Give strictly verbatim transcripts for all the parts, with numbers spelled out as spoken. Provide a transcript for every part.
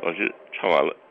老师唱完了。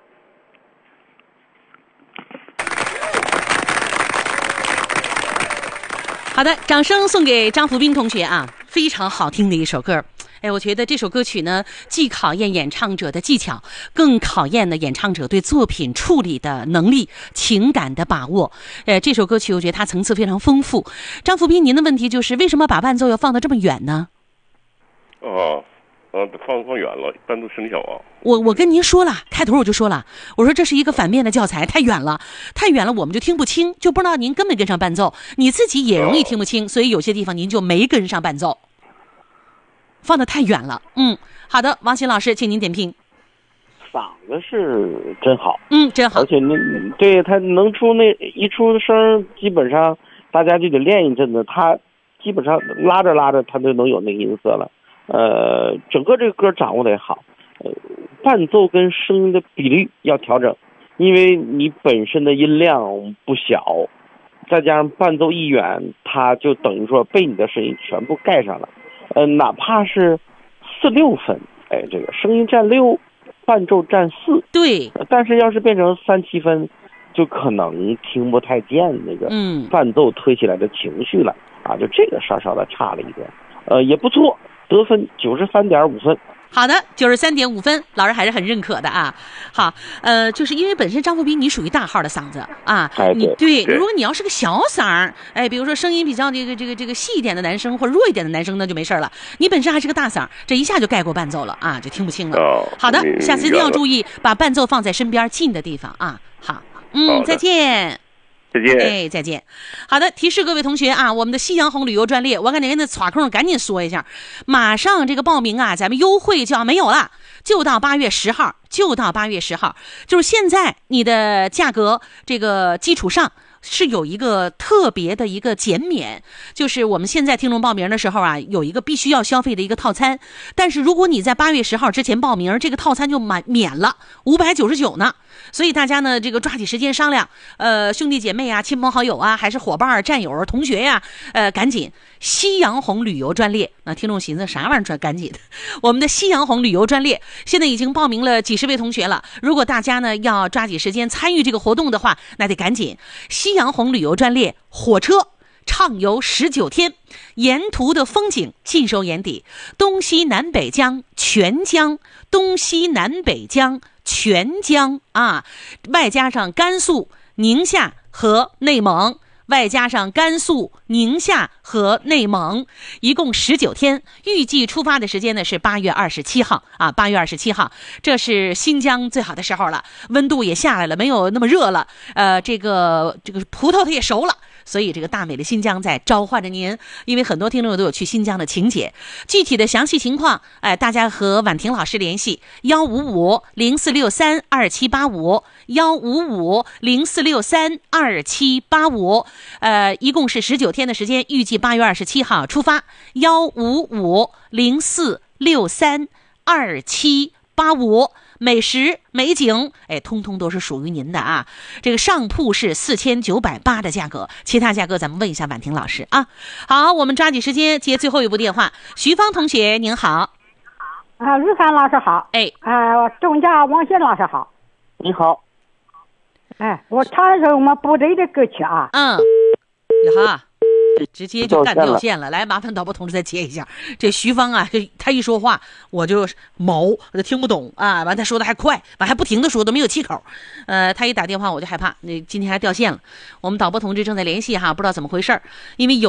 好的，掌声送给张福斌同学啊，非常好听的一首歌。哎，我觉得这首歌曲呢，既考验演唱者的技巧，更考验了演唱者对作品处理的能力、情感的把握。呃，这首歌曲我觉得它层次非常丰富。张福斌，您的问题就是为什么把伴奏要放得这么远呢？ 哦，啊，放放远了，伴奏声小啊。 我我跟您说了，开头我就说了，我说这是一个反面的教材，太远了，太远了，我们就听不清，就不知道您跟没跟上伴奏，你自己也容易听不清，所以有些地方您就没跟上伴奏，放得太远了。嗯，好的，王鑫老师，请您点评。 嗓子是真好， 嗯，真好， 而且那对他能出那一出声，基本上大家就得练一阵子，他基本上拉着拉着他就能有那个音色了。呃，整个这个歌掌握的也好，呃，伴奏跟声音的比例要调整，因为你本身的音量不小，再加上伴奏一远，它就等于说被你的声音全部盖上了。呃，哪怕是四六分，哎，这个声音占六，伴奏占四， 对。 但是要是变成三七分，就可能听不太见那个伴奏推起来的情绪了、嗯、啊，就这个稍稍的差了一点，呃，也不错。得分九十三点五分， 好的，九十三点五分，老师还是很认可的啊。好，呃，就是因为本身张福斌你属于大号的嗓子啊， 哎、 你对， 对如果你要是个小嗓，哎，比如说声音比较这个这个这个细一点的男生或者弱一点的男生，那就没事了。你本身还是个大嗓，这一下就盖过伴奏了啊，就听不清了。 哦、 好的，下次一定要注意把伴奏放在身边近的地方啊。好，嗯，再见。 再见， 哎，再见。好的，提示各位同学啊，我们的夕阳红旅游专列，我赶紧跟那耍空赶紧说一下，马上这个报名啊，咱们优惠就要没有了，就到八月十号，就到八月十号，就是现在你的价格这个基础上。是有一个特别的一个减免，就是我们现在听众报名的时候啊，有一个必须要消费的一个套餐，但是如果你在八月十号之前报名，这个套餐就满免了五百九十九呢。所以大家呢，这个抓紧时间商量，呃，兄弟姐妹啊，亲朋好友啊，还是伙伴儿、战友儿、同学呀、啊，呃，赶紧夕阳红旅游专列。那听众寻思啥玩意儿专赶紧的？我们的夕阳红旅游专列现在已经报名了几十位同学了。如果大家呢要抓紧时间参与这个活动的话，那得赶紧。夕阳红旅游专列火车畅游十九天，沿途的风景尽收眼底，东西南北江全江，东西南北江全江啊，外加上甘肃、宁夏和内蒙。外加上甘肃、宁夏和内蒙，一共十九天。预计出发的时间呢是八月二十七号啊，八月二十七号，这是新疆最好的时候了，温度也下来了，没有那么热了。呃，这个这个葡萄它也熟了。所以这个大美的新疆在召唤着您，因为很多听众都有去新疆的情节。具体的详细情况，哎，大家和婉婷老师联系幺五五零四六三二七八五幺五五零四六三二七八五，呃，一共是十九天的时间，预计八月二十七号出发。幺五五零四六三二七八五。美食美景，哎，通通都是属于您的啊！这个上铺是四千九百八的价格，其他价格咱们问一下婉婷老师啊。好，我们抓紧时间接最后一部电话。徐芳同学您好， 啊，日涵老师好， 哎， 啊，中家王鑫老师好， 你好， 哎，我唱的是我们部队的歌曲啊， 嗯，呀哈。直接就干掉线了，来，麻烦导播同志再接一下。这徐芳啊，这他一说话我就毛，我就听不懂啊。完他说的还快，完还不停的说，都没有气口。呃，他一打电话我就害怕，那今天还掉线了。我们导播同志正在联系哈，不知道怎么回事，因为有。